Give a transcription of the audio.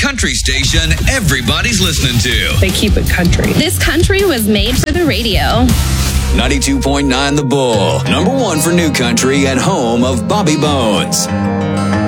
country station everybody's listening to. They keep it country. This country was made for the radio. 92.9 The Bull, number one for new country and home of Bobby Bones.